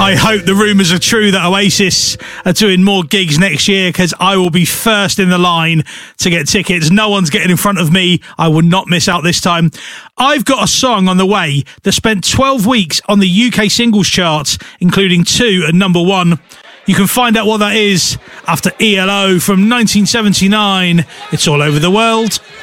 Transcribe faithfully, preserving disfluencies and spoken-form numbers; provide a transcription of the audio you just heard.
I hope the rumours are true that Oasis are doing more gigs next year, because I will be first in the line to get tickets. No one's getting in front of me. I will not miss out this time. I've got a song on the way that spent twelve weeks on the U K singles charts, including two at number one. You can find out what that is after E L O from nineteen seventy-nine. It's All Over the World.